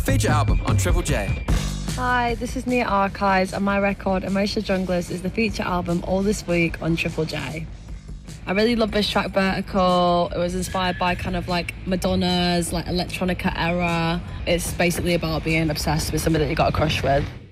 feature album on Triple J. Hi, this is Nia Archives, and my record, Emotional Junglers, is the feature album All This Week on Triple J. I really love this track, Vertical. It was inspired by kind of like Madonna's like electronica era. It's basically about being obsessed with somebody that you got a crush with.